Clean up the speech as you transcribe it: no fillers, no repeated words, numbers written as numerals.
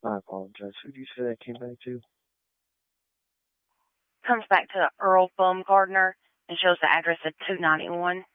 I apologize. Who did you say that came back to? Comes back to Earl Baumgardner and shows the address at 291.